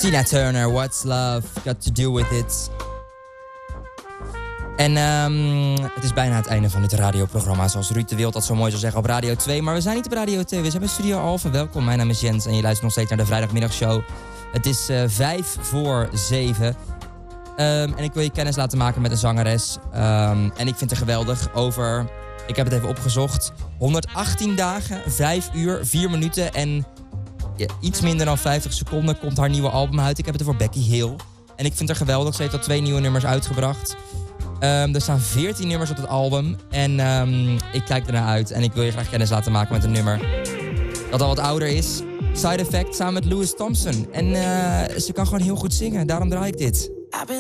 Tina Turner, What's Love Got To Do With It. En het is bijna het einde van dit radioprogramma. Zoals Ruud de Wild dat zo mooi zou zeggen op Radio 2. Maar we zijn niet op Radio 2, we zijn bij Studio Alphen. Welkom, mijn naam is Jens en je luistert nog steeds naar de vrijdagmiddagshow. Het is 7:05. En ik wil je kennis laten maken met een zangeres. En ik vind haar geweldig. Ik heb het even opgezocht. 118 dagen, 5 uur, 4 minuten en iets minder dan 50 seconden komt haar nieuwe album uit. Ik heb het over Becky Hill. En ik vind haar geweldig. Ze heeft al 2 nieuwe nummers uitgebracht. Er staan 14 nummers op het album. En ik kijk ernaar uit. En ik wil je graag kennis laten maken met een nummer dat al wat ouder is. Side Effect samen met Louis Thompson. En ze kan gewoon heel goed zingen. Daarom draai ik dit.